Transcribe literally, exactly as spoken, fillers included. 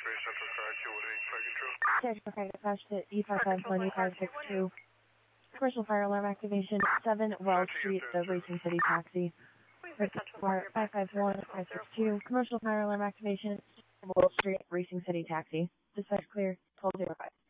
Central Car dispatch to E five five one E five six two. Commercial fire alarm activation, seven Wells Street, the Racing City taxi. five five one five six two. Commercial fire alarm activation, Wells Street, Racing City taxi. Dispatch clear, twelve oh five.